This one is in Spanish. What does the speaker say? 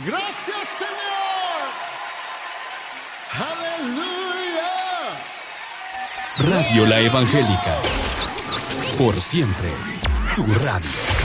Gracias, Señor. Aleluya. Radio La Evangélica. Por siempre, tu radio.